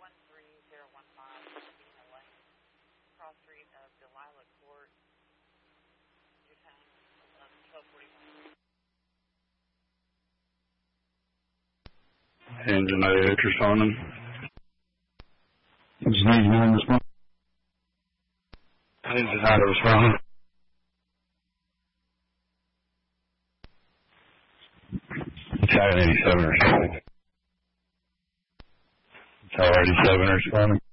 13015 Christina Lane, cross street of Delilah Court, Japan, 1241. Engine 98 responding. Engine 89 responding. Engine 90 responding. Tower 87 responding. Tower 87 responding.